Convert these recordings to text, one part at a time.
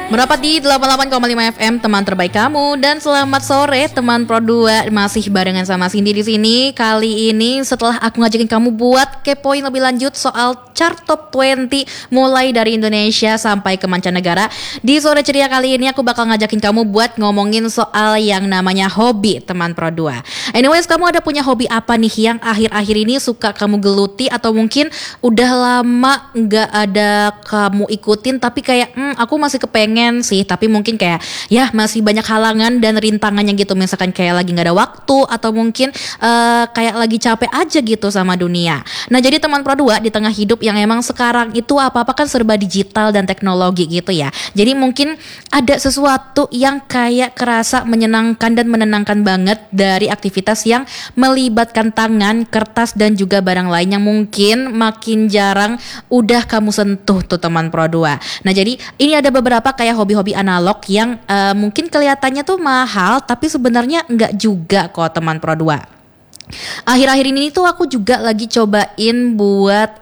Merapat di 88,5 FM, teman terbaik kamu. Dan selamat sore teman Pro 2. Masih barengan sama Cindy di sini. Kali ini setelah aku ngajakin kamu buat kepoin lebih lanjut soal chart top 20 mulai dari Indonesia sampai ke mancanegara. Di sore ceria kali ini aku bakal ngajakin kamu buat ngomongin soal yang namanya hobi teman Pro 2. Anyways, kamu ada punya hobi apa nih yang akhir-akhir ini suka kamu geluti, atau mungkin udah lama nggak ada kamu ikutin tapi kayak aku masih kepengen sih, tapi mungkin kayak ya masih banyak halangan dan rintangannya gitu. Misalkan kayak lagi nggak ada waktu, atau mungkin kayak lagi capek aja gitu sama dunia. Nah, jadi teman Pro 2 di tengah hidup yang emang sekarang itu apa-apa kan serba digital dan teknologi gitu ya. Jadi mungkin ada sesuatu yang kayak kerasa menyenangkan dan menenangkan banget dari aktivitas yang melibatkan tangan, kertas, dan juga barang lain yang mungkin makin jarang udah kamu sentuh tuh teman Pro 2. Nah, jadi ini ada beberapa kayak hobi-hobi analog yang mungkin kelihatannya tuh mahal, tapi sebenarnya enggak juga kok teman Pro 2. Akhir-akhir ini tuh aku juga lagi cobain buat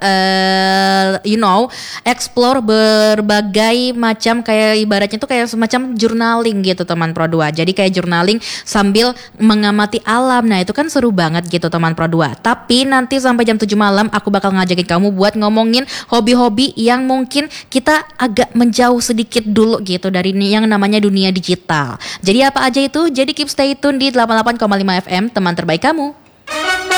explore berbagai macam, kayak ibaratnya tuh kayak semacam journaling gitu teman Pro 2. Jadi kayak journaling sambil mengamati alam. Nah, itu kan seru banget gitu teman Pro 2. Tapi nanti sampai jam 7 malam aku bakal ngajakin kamu buat ngomongin hobi-hobi yang mungkin kita agak menjauh sedikit dulu gitu dari yang namanya dunia digital. Jadi apa aja itu? Jadi keep stay tune di 88,5 FM, teman terbaik kamu.